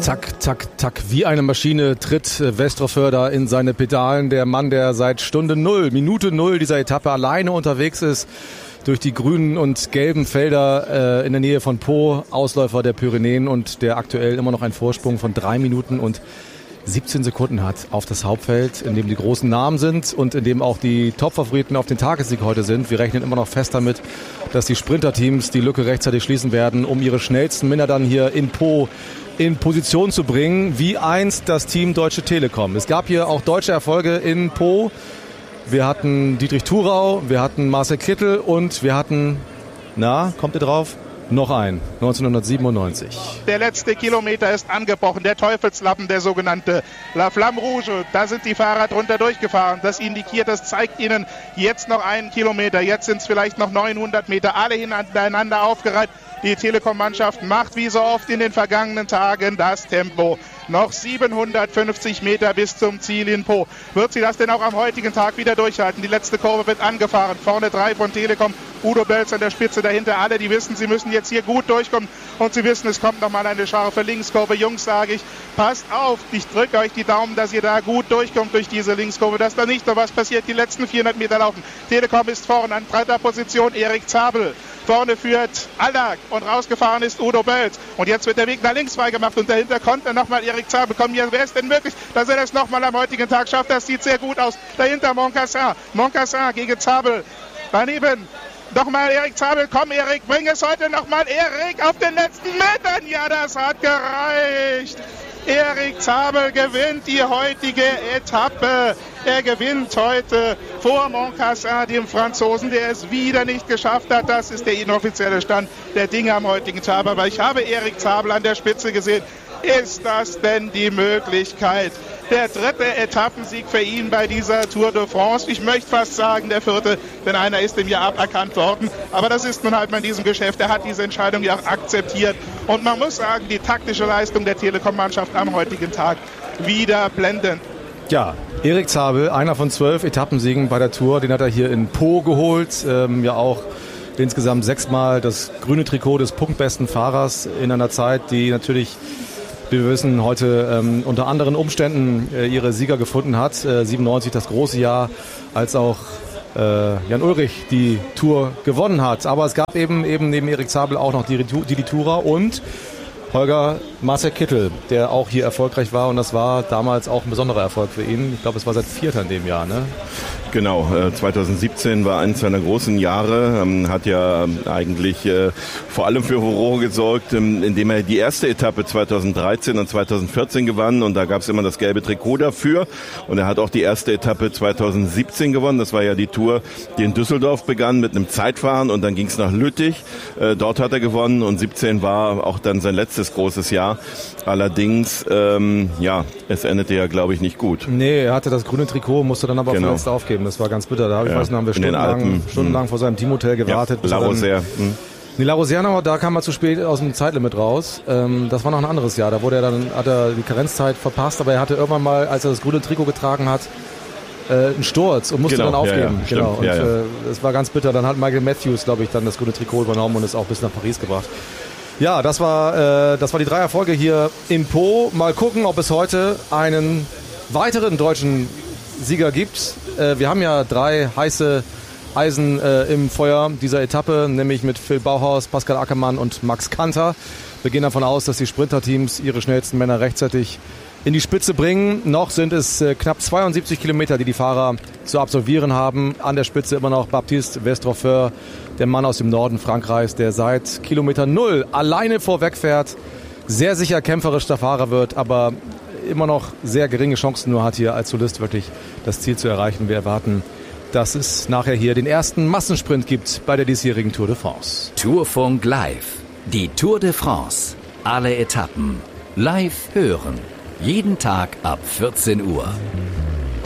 Zack, zack, zack, wie eine Maschine tritt Westroförder in seine Pedalen. Der Mann, der seit Minute null dieser Etappe alleine unterwegs ist, durch die grünen und gelben Felder in der Nähe von Pau, Ausläufer der Pyrenäen, und der aktuell immer noch einen Vorsprung von 3 Minuten und 17 Sekunden hat auf das Hauptfeld, in dem die großen Namen sind und in dem auch die Top-Favoriten auf den Tagessieg heute sind. Wir rechnen immer noch fest damit, dass die Sprinterteams die Lücke rechtzeitig schließen werden, um ihre schnellsten Männer dann hier in Pau in Position zu bringen, wie einst das Team Deutsche Telekom. Es gab hier auch deutsche Erfolge in Pau. Wir hatten Dietrich Thurau, wir hatten Marcel Kittel und wir hatten, kommt ihr drauf? Noch ein, 1997. Der letzte Kilometer ist angebrochen, der Teufelslappen, der sogenannte La Flamme Rouge. Da sind die Fahrer drunter durchgefahren. Das indikiert, das zeigt ihnen jetzt noch einen Kilometer. Jetzt sind es vielleicht noch 900 Meter, alle hintereinander aufgereiht. Die Telekom-Mannschaft macht wie so oft in den vergangenen Tagen das Tempo. Noch 750 Meter bis zum Ziel in Pau. Wird sie das denn auch am heutigen Tag wieder durchhalten? Die letzte Kurve wird angefahren. Vorne 3 von Telekom. Udo Bölz an der Spitze, dahinter alle, die wissen, sie müssen jetzt hier gut durchkommen. Und sie wissen, es kommt nochmal eine scharfe Linkskurve. Jungs, sage ich, passt auf. Ich drücke euch die Daumen, dass ihr da gut durchkommt durch diese Linkskurve, dass da nicht noch was passiert. Die letzten 400 Meter laufen. Telekom ist vorne an 3. Position. Erik Zabel. Vorne führt Allack und rausgefahren ist Udo Bölz. Und jetzt wird der Weg nach links freigemacht und dahinter kommt dann nochmal Erik Zabel. Komm, hier, wäre es denn möglich, dass er das nochmal am heutigen Tag schafft? Das sieht sehr gut aus. Dahinter Moncassin. Moncassin gegen Zabel. Daneben nochmal Erik Zabel. Komm, Erik, bring es heute nochmal. Erik auf den letzten Metern. Ja, das hat gereicht. Erik Zabel gewinnt die heutige Etappe. Er gewinnt heute vor Moncassin, dem Franzosen, der es wieder nicht geschafft hat. Das ist der inoffizielle Stand der Dinge am heutigen Tag. Aber ich habe Erik Zabel an der Spitze gesehen. Ist das denn die Möglichkeit? Der 3. Etappensieg für ihn bei dieser Tour de France. Ich möchte fast sagen, der 4., denn einer ist ihm ja aberkannt worden. Aber das ist nun halt mal in diesem Geschäft. Er hat diese Entscheidung ja auch akzeptiert. Und man muss sagen, die taktische Leistung der Telekom-Mannschaft am heutigen Tag wieder blendend. Ja, Erik Zabel, einer von 12 Etappensiegen bei der Tour, den hat er hier in Pau geholt. Ja auch insgesamt 6-mal das grüne Trikot des punktbesten Fahrers in einer Zeit, die natürlich, wie wir wissen, heute unter anderen Umständen ihre Sieger gefunden hat. 97 das große Jahr, als auch Jan Ullrich die Tour gewonnen hat. Aber es gab eben neben Erik Zabel auch noch Didi Thurau und Holger Marcel Kittel, der auch hier erfolgreich war, und das war damals auch ein besonderer Erfolg für ihn. Ich glaube, es war seit 4. in dem Jahr, ne? Genau, 2017 war eines seiner großen Jahre, hat ja eigentlich vor allem für Furore gesorgt, indem er die erste Etappe 2013 und 2014 gewann, und da gab es immer das gelbe Trikot dafür, und er hat auch die erste Etappe 2017 gewonnen. Das war ja die Tour, die in Düsseldorf begann mit einem Zeitfahren, und dann ging es nach Lüttich, dort hat er gewonnen, und 17 war auch dann sein letztes großes Jahr. Allerdings, es endete ja, glaube ich, nicht gut. Nee, er hatte das grüne Trikot, musste dann aber verletzt aufgeben. Das war ganz bitter. Da haben wir stundenlang vor seinem Teamhotel gewartet. Ja, La Rosière. La Rosière, da kam er zu spät aus dem Zeitlimit raus. Das war noch ein anderes Jahr. Da hat er die Karenzzeit verpasst, aber er hatte irgendwann mal, als er das grüne Trikot getragen hat, einen Sturz und musste dann aufgeben. Ja, genau. Und es war ganz bitter. Dann hat Michael Matthews, glaube ich, dann das grüne Trikot übernommen und es auch bis nach Paris gebracht. Ja, das war die 3 Erfolge hier in Pau. Mal gucken, ob es heute einen weiteren deutschen Sieger gibt. Wir haben ja 3 heiße Eisen im Feuer dieser Etappe, nämlich mit Phil Bauhaus, Pascal Ackermann und Max Kanter. Wir gehen davon aus, dass die Sprinterteams ihre schnellsten Männer rechtzeitig in die Spitze bringen. Noch sind es knapp 72 Kilometer, die Fahrer zu absolvieren haben. An der Spitze immer noch Baptiste Westrofeur, der Mann aus dem Norden Frankreichs, der seit Kilometer 0 alleine vorwegfährt, sehr sicher kämpferisch der Fahrer wird, aber immer noch sehr geringe Chancen nur hat, hier als Solist wirklich das Ziel zu erreichen. Wir erwarten, dass es nachher hier den ersten Massensprint gibt bei der diesjährigen Tour de France. Tourfunk live. Die Tour de France. Alle Etappen live hören. Jeden Tag ab 14 Uhr.